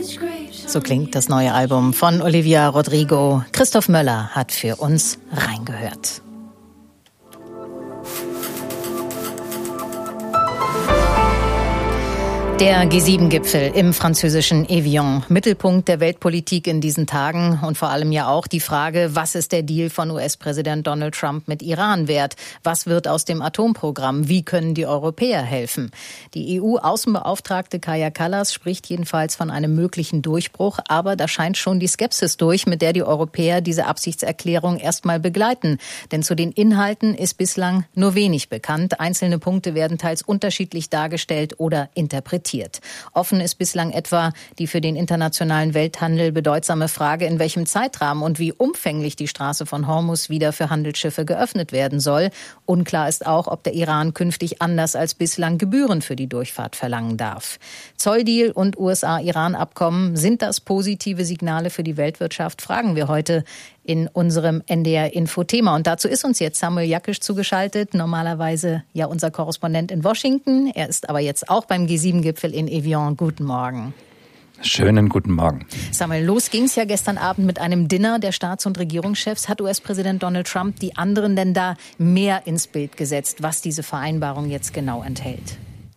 So klingt das neue Album von Olivia Rodrigo. Christoph Möller hat für uns reingehört. Der G7-Gipfel im französischen Evian. Mittelpunkt der Weltpolitik in diesen Tagen und vor allem ja auch die Frage, was ist der Deal von US-Präsident Donald Trump mit Iran wert? Was wird aus dem Atomprogramm? Wie können die Europäer helfen? Die EU-Außenbeauftragte Kaja Kallas spricht jedenfalls von einem möglichen Durchbruch, aber da scheint schon die Skepsis durch, mit der die Europäer diese Absichtserklärung erstmal begleiten. Denn zu den Inhalten ist bislang nur wenig bekannt. Einzelne Punkte werden teils unterschiedlich dargestellt oder interpretiert. Offen ist bislang etwa die für den internationalen Welthandel bedeutsame Frage, in welchem Zeitrahmen und wie umfänglich die Straße von Hormuz wieder für Handelsschiffe geöffnet werden soll. Unklar ist auch, ob der Iran künftig anders als bislang Gebühren für die Durchfahrt verlangen darf. Zolldeal und USA-Iran-Abkommen, sind das positive Signale für die Weltwirtschaft? Fragen wir heute in unserem NDR-Info-Thema. Und dazu ist uns jetzt Samuel Jakisch zugeschaltet, normalerweise ja unser Korrespondent in Washington. Er ist aber jetzt auch beim G7-Gipfel in Evian. Guten Morgen. Schönen guten Morgen. Samuel, los ging's ja gestern Abend mit einem Dinner der Staats- und Regierungschefs. Hat US-Präsident Donald Trump die anderen denn da mehr ins Bild gesetzt, was diese Vereinbarung jetzt genau enthält?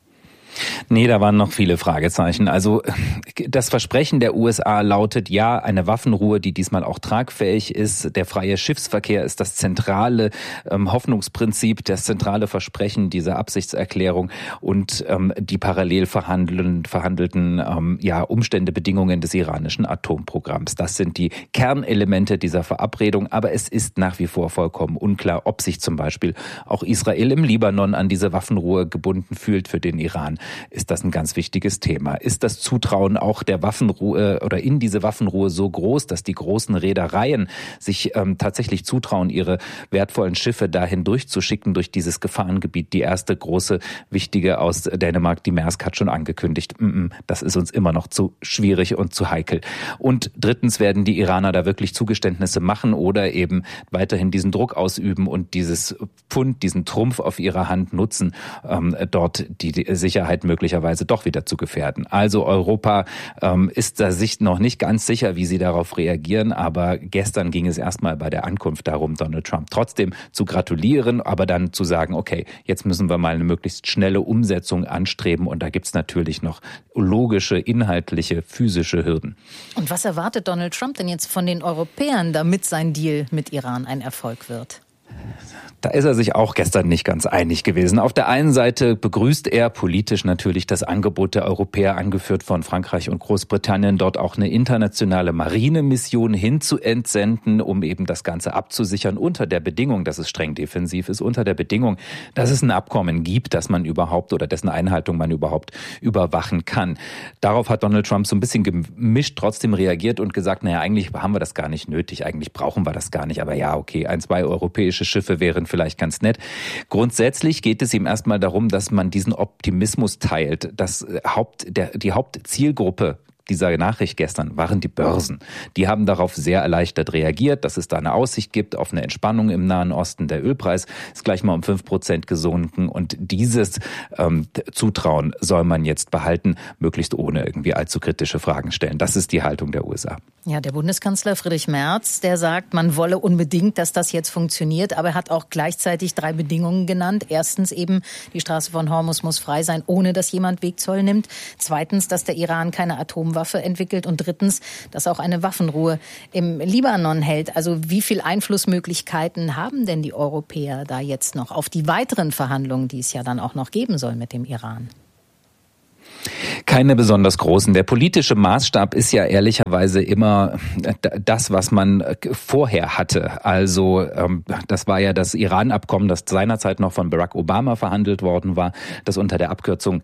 Nee, da waren noch viele Fragezeichen. Also das Versprechen der USA lautet ja, eine Waffenruhe, die diesmal auch tragfähig ist. Der freie Schiffsverkehr ist das zentrale Hoffnungsprinzip, das zentrale Versprechen dieser Absichtserklärung und die parallel verhandelten Umstände, Bedingungen des iranischen Atomprogramms. Das sind die Kernelemente dieser Verabredung. Aber es ist nach wie vor vollkommen unklar, ob sich zum Beispiel auch Israel im Libanon an diese Waffenruhe gebunden fühlt. Für den Iran ist das ein ganz wichtiges Thema. Ist das Zutrauen auch der Waffenruhe oder in diese Waffenruhe so groß, dass die großen Reedereien sich tatsächlich zutrauen, ihre wertvollen Schiffe dahin durchzuschicken, durch dieses Gefahrengebiet? Die erste große, wichtige aus Dänemark, die Maersk, hat schon angekündigt, das ist uns immer noch zu schwierig und zu heikel. Und drittens, werden die Iraner da wirklich Zugeständnisse machen oder eben weiterhin diesen Druck ausüben und dieses Pfund, diesen Trumpf auf ihrer Hand nutzen, dort die Sicherheit möglicherweise doch wieder zu gefährden. Also Europa ist da sich noch nicht ganz sicher, wie sie darauf reagieren, aber gestern ging es erstmal bei der Ankunft darum, Donald Trump trotzdem zu gratulieren, aber dann zu sagen, okay, jetzt müssen wir mal eine möglichst schnelle Umsetzung anstreben und da gibt's natürlich noch logische, inhaltliche, physische Hürden. Und was erwartet Donald Trump denn jetzt von den Europäern, damit sein Deal mit Iran ein Erfolg wird? Da ist er sich auch gestern nicht ganz einig gewesen. Auf der einen Seite begrüßt er politisch natürlich das Angebot der Europäer, angeführt von Frankreich und Großbritannien, dort auch eine internationale Marinemission hinzuentsenden, um eben das Ganze abzusichern, unter der Bedingung, dass es streng defensiv ist, unter der Bedingung, dass es ein Abkommen gibt, das man überhaupt oder dessen Einhaltung man überhaupt überwachen kann. Darauf hat Donald Trump so ein bisschen gemischt trotzdem reagiert und gesagt, naja, eigentlich haben wir das gar nicht nötig, eigentlich brauchen wir das gar nicht, aber ja, okay, 1, 2 europäische Schiffe wären vielleicht ganz nett. Grundsätzlich geht es ihm erstmal darum, dass man diesen Optimismus teilt. Die Hauptzielgruppe dieser Nachricht gestern waren die Börsen. Die haben darauf sehr erleichtert reagiert, dass es da eine Aussicht gibt auf eine Entspannung im Nahen Osten. Der Ölpreis ist gleich mal um 5% gesunken und dieses Zutrauen soll man jetzt behalten, möglichst ohne irgendwie allzu kritische Fragen stellen. Das ist die Haltung der USA. Ja, der Bundeskanzler Friedrich Merz, der sagt, man wolle unbedingt, dass das jetzt funktioniert, aber er hat auch gleichzeitig 3 Bedingungen genannt. Erstens eben, die Straße von Hormuz muss frei sein, ohne dass jemand Wegzoll nimmt. Zweitens, dass der Iran keine Atomwaffe entwickelt und drittens, dass auch eine Waffenruhe im Libanon hält. Also wie viel Einflussmöglichkeiten haben denn die Europäer da jetzt noch auf die weiteren Verhandlungen, die es ja dann auch noch geben soll mit dem Iran? Keine besonders großen. Der politische Maßstab ist ja ehrlicherweise immer das, was man vorher hatte. Also das war ja das Iran-Abkommen, das seinerzeit noch von Barack Obama verhandelt worden war, das unter der Abkürzung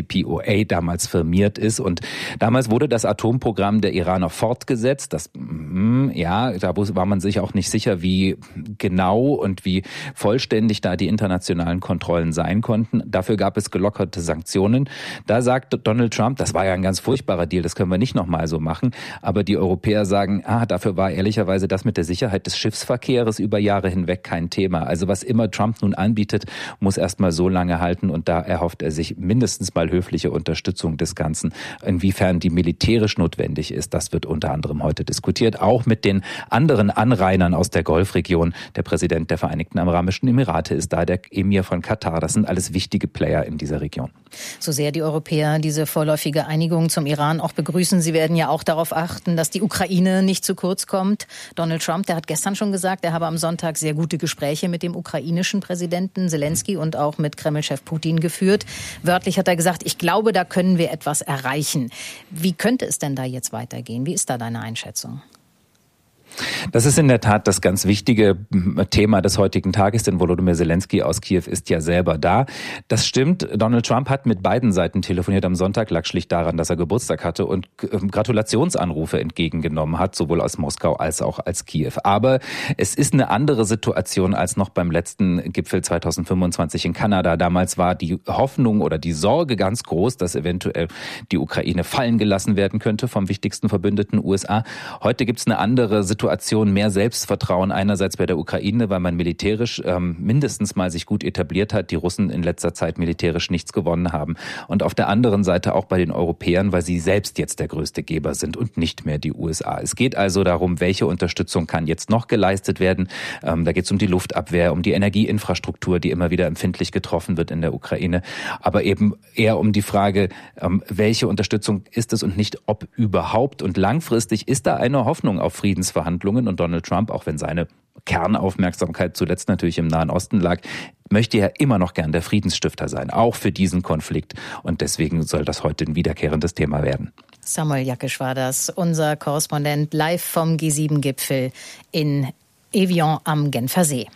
JCPOA damals firmiert ist. Und damals wurde das Atomprogramm der Iraner fortgesetzt. Das da war man sich auch nicht sicher, wie genau und wie vollständig da die internationalen Kontrollen sein konnten. Dafür gab es gelockerte Sanktionen. Da sagt Donald Trump, das war ja ein ganz furchtbarer Deal, das können wir nicht nochmal so machen. Aber die Europäer sagen, dafür war ehrlicherweise das mit der Sicherheit des Schiffsverkehrs über Jahre hinweg kein Thema. Also was immer Trump nun anbietet, muss erstmal so lange halten und da erhofft er sich mindestens mal höfliche Unterstützung des Ganzen. Inwiefern die militärisch notwendig ist, das wird unter anderem heute diskutiert, auch mit den anderen Anrainern aus der Golfregion. Der Präsident der Vereinigten Arabischen Emirate ist da, der Emir von Katar. Das sind alles wichtige Player in dieser Region. So sehr die Europäer diese vorläufige Einigung zum Iran auch begrüßen, sie werden ja auch darauf achten, dass die Ukraine nicht zu kurz kommt. Donald Trump, der hat gestern schon gesagt, er habe am Sonntag sehr gute Gespräche mit dem ukrainischen Präsidenten Zelensky und auch mit Kreml-Chef Putin geführt. Wörtlich hat er gesagt, ich glaube, da können wir etwas erreichen. Wie könnte es denn da jetzt weitergehen? Wie ist da deine Einschätzung? Das ist in der Tat das ganz wichtige Thema des heutigen Tages, denn Volodymyr Zelensky aus Kiew ist ja selber da. Das stimmt, Donald Trump hat mit beiden Seiten telefoniert am Sonntag, lag schlicht daran, dass er Geburtstag hatte und Gratulationsanrufe entgegengenommen hat, sowohl aus Moskau als auch als Kiew. Aber es ist eine andere Situation als noch beim letzten Gipfel 2025 in Kanada. Damals war die Hoffnung oder die Sorge ganz groß, dass eventuell die Ukraine fallen gelassen werden könnte vom wichtigsten Verbündeten USA. Heute gibt es eine andere Situation, mehr Selbstvertrauen einerseits bei der Ukraine, weil man militärisch mindestens mal sich gut etabliert hat, die Russen in letzter Zeit militärisch nichts gewonnen haben. Und auf der anderen Seite auch bei den Europäern, weil sie selbst jetzt der größte Geber sind und nicht mehr die USA. Es geht also darum, welche Unterstützung kann jetzt noch geleistet werden. Da geht es um die Luftabwehr, um die Energieinfrastruktur, die immer wieder empfindlich getroffen wird in der Ukraine. Aber eben eher um die Frage, welche Unterstützung ist es und nicht ob überhaupt. Und langfristig ist da eine Hoffnung auf Friedensverhandlungen. Und Donald Trump, auch wenn seine Kernaufmerksamkeit zuletzt natürlich im Nahen Osten lag, möchte ja immer noch gern der Friedensstifter sein, auch für diesen Konflikt. Und deswegen soll das heute ein wiederkehrendes Thema werden. Samuel Jakisch war das, unser Korrespondent live vom G7-Gipfel in Evian am Genfersee.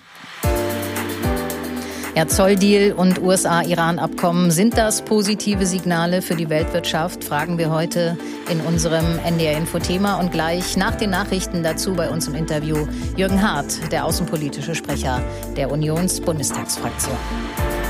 Ja, Zolldeal und USA-Iran-Abkommen, sind das positive Signale für die Weltwirtschaft? Fragen wir heute in unserem NDR-Info-Thema und gleich nach den Nachrichten dazu bei uns im Interview Jürgen Hart, der außenpolitische Sprecher der Unionsbundestagsfraktion.